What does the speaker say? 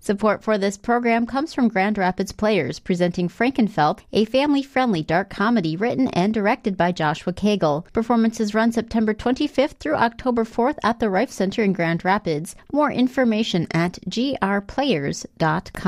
Support for this program comes from Grand Rapids Players, presenting Frankenfeld, a family-friendly dark comedy written and directed by Joshua Cagle. Performances run September 25th through October 4th at the Rife Center in Grand Rapids. More information at grplayers.com.